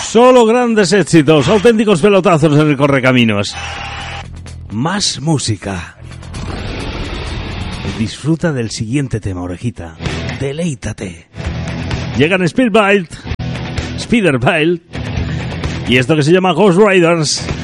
Solo grandes éxitos, auténticos pelotazos en el correcaminos. Más música. Disfruta del siguiente tema, orejita. Deleítate. Llegan Speederbelt y esto que se llama Ghost Riders.